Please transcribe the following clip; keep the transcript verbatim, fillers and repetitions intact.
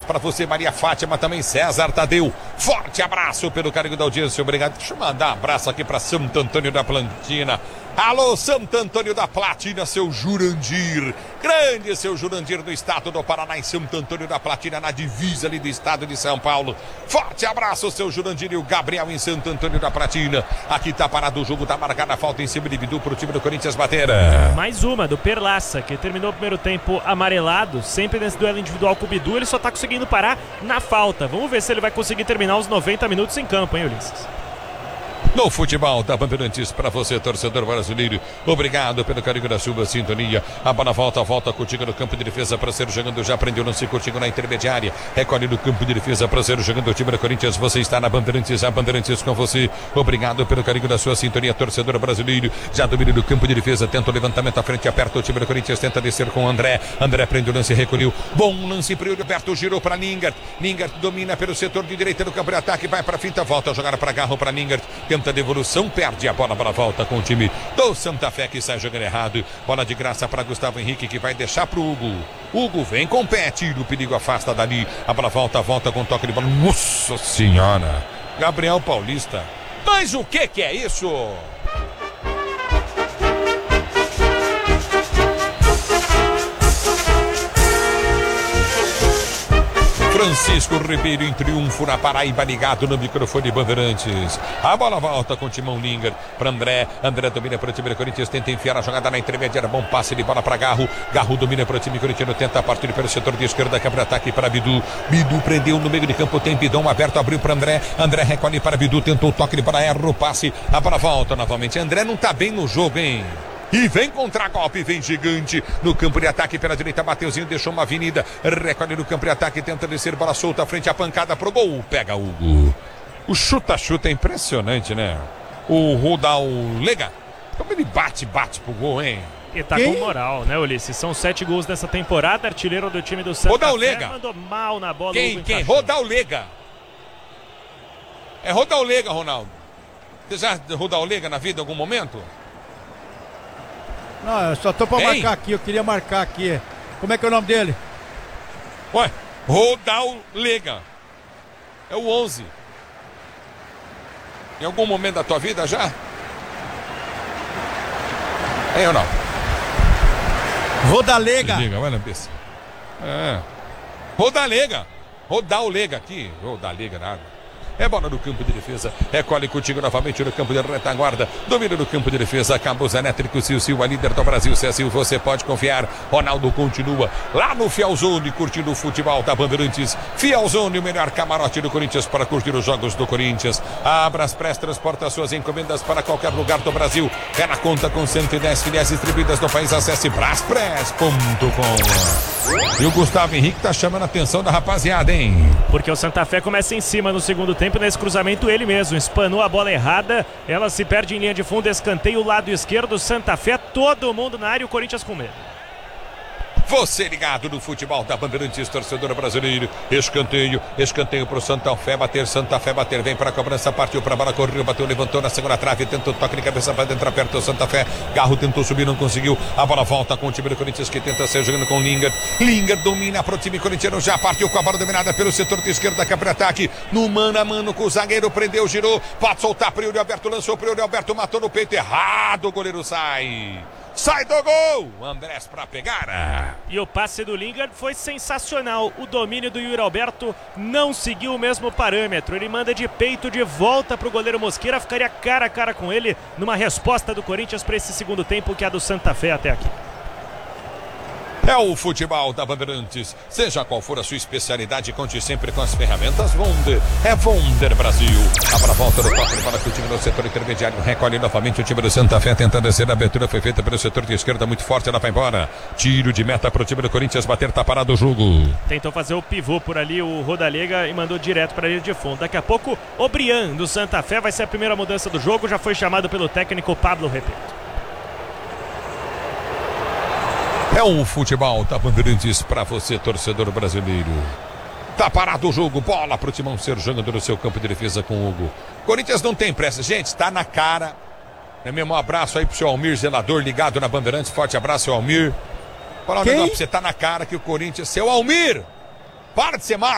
pra você, Maria Fátima, também César Tadeu. Forte abraço pelo carinho da audiência, obrigado. Deixa eu mandar um abraço aqui pra Santo Antônio da Platina. Alô, Santo Antônio da Platina, seu Jurandir. Grande seu Jurandir do estado do Paraná, em Santo Antônio da Platina, na divisa ali do estado de São Paulo. Forte abraço, seu Jurandir, e o Gabriel em Santo Antônio da Platina. Aqui tá parado o jogo, tá marcada a falta em cima de Bidu pro time do Corinthians bater. Mais uma do Perlaça, que terminou o primeiro tempo amarelado, sempre nesse duelo individual com o Bidu. Ele só tá conseguindo parar na falta. Vamos ver se ele vai conseguir terminar os noventa minutos em campo, hein, Ulisses? No futebol da Bandeirantes, para você, torcedor brasileiro, obrigado pelo carinho da sua sintonia. A bola volta, volta contigo no campo de defesa, para ser jogando, já prendeu, não se contigo na intermediária, recolhe no campo de defesa, para ser jogando o time do Corinthians. Você está na Bandeirantes, a Bandeirantes com você, obrigado pelo carinho da sua sintonia, torcedor brasileiro. Já domina no campo de defesa, tenta o levantamento à frente, aperta o time do Corinthians, tenta descer com o André. André prende o lance, recolheu, bom lance para o Alberto, girou para Lingard. Lingard domina pelo setor de direita do campo de ataque, vai para a finta, volta a jogar para Garro, para Lingard, tenta a devolução, perde a bola para a volta com o time do Santa Fé, que sai jogando errado. Bola de graça para Gustavo Henrique, que vai deixar para o Hugo. Hugo vem, compete, o perigo afasta dali. A bola volta, volta com toque de bola. Nossa senhora! Gabriel Paulista. Mas o que que é isso? Francisco Ribeiro em triunfo na Paraíba, ligado no microfone Bandeirantes. A bola volta com o Timão Lingard para André. André domina para o time do Corinthians, tenta enfiar a jogada na intermediária. Bom passe de bola para Garro. Garro domina para o time corintiano, tenta partir pelo setor de esquerda, quebra ataque para Bidu. Bidu prendeu no meio de campo, tem Bidão aberto, abriu para André. André recolhe para Bidu, tentou o toque para erro, passe. A bola volta novamente. André não tá bem no jogo, hein? E vem contra-golpe, vem gigante no campo de ataque pela direita, Mateuzinho deixou uma avenida, recolhe no campo de ataque, tenta descer, bola solta, frente à pancada pro gol, pega Hugo. O chuta-chuta é impressionante, né? O Rodal Lega, como ele bate, bate pro gol, hein? E tá Quem? com moral, né, Ulisses? São sete gols nessa temporada, artilheiro do time do Santa Rodal Fé, Lega. mandou mal na bola. Quem? Quem? Rodal Lega. É Rodal Lega, Ronaldo. Você já Rodal Lega na vida em algum momento? Não, eu só tô pra Ei. marcar aqui, eu queria marcar aqui. Como é que é o nome dele? Ué, Rodal Lega. É o onze. Em algum momento da tua vida já? É ou não? Rodalega. Liga, vai na pista. É. Rodalega. Rodal Lega aqui. Rodalega nada. É bola no campo de defesa, recolhe contigo novamente no campo de retaguarda, domina no campo de defesa, Cabos Elétricos, Sil, a líder do Brasil, Cecil, você pode confiar. Ronaldo continua lá no Fielzone, curtindo o futebol da Bandeirantes. Fielzone, o melhor camarote do Corinthians para curtir os jogos do Corinthians. A Braspress transporta suas encomendas para qualquer lugar do Brasil. É na conta com cento e dez filiais distribuídas no país, acesse braspress ponto com. E o Gustavo Henrique tá chamando a atenção da rapaziada, hein? Porque o Santa Fé começa em cima no segundo tempo. Nesse cruzamento ele mesmo espanou a bola errada, ela se perde em linha de fundo, escanteio lado esquerdo, Santa Fé, todo mundo na área, o Corinthians com medo. Você ligado no futebol da Bandeirantes, torcedor brasileiro. Escanteio, escanteio pro Santa Fé bater, Santa Fé bater, vem para a cobrança, partiu para a bola, correu, bateu, levantou na segunda trave, tentou toque de cabeça para dentro, apertou Santa Fé, Garro tentou subir, não conseguiu, a bola volta com o time do Corinthians que tenta ser jogando com Lingard. Lingard domina pro time corintiano, já partiu com a bola dominada pelo setor de esquerda, que abre ataque, no mano a mano com o zagueiro, prendeu, girou, pode soltar para o Alberto, lançou para o Alberto, matou no peito errado, o goleiro sai. Sai do gol! Andrés para pegar. E o passe do Lingard foi sensacional. O domínio do Yuri Alberto não seguiu o mesmo parâmetro. Ele manda de peito de volta para o goleiro Mosqueira. Ficaria cara a cara com ele numa resposta do Corinthians para esse segundo tempo, que é a do Santa Fé até aqui. É o futebol da Bandeirantes. Seja qual for a sua especialidade, conte sempre com as ferramentas Wonder. É Wonder Brasil. A volta do toque para o time do setor intermediário. Recolhe novamente o time do Santa Fé, tentando descer. A abertura foi feita pelo setor de esquerda, muito forte, ela vai embora. Tiro de meta para o time do Corinthians bater, tá parado o jogo. Tentou fazer o pivô por ali, o Rodalega, e mandou direto para a linha de fundo. Daqui a pouco, o Brian do Santa Fé vai ser a primeira mudança do jogo. Já foi chamado pelo técnico Pablo Repetto. É o futebol da Bandeirantes para você, torcedor brasileiro. Tá parado o jogo, bola pro Timão ser jogando no seu campo de defesa com o Hugo. Corinthians não tem pressa, gente, tá na cara. É mesmo, um abraço aí pro seu Almir Zelador, ligado na Bandeirantes. Forte abraço, seu Almir. Fala um negócio pra você, tá na cara que o Corinthians... Seu Almir, para de ser má.